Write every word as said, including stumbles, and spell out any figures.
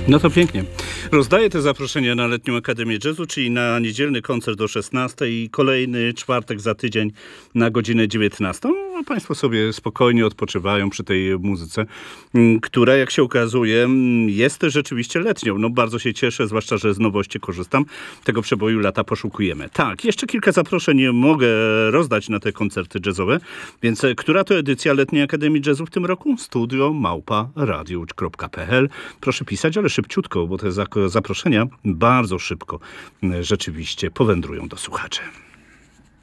No to pięknie. Rozdaję te zaproszenia na Letnią Akademię Jazzu, czyli na niedzielny koncert o szesnastej i kolejny czwartek za tydzień na godzinę dziewiętnastą. A państwo sobie spokojnie odpoczywają przy tej muzyce, która, jak się okazuje, jest rzeczywiście letnią. No bardzo się cieszę, zwłaszcza, że z nowości korzystam. Tego przeboju lata poszukujemy. Tak, jeszcze kilka zaproszeń mogę rozdać na te koncerty jazzowe, więc która to edycja Letniej Akademii Jazzu w tym roku? Studio małpa radiucz kropka p l. Proszę pisać, ale szybciutko, bo te zaproszenia bardzo szybko rzeczywiście powędrują do słuchaczy.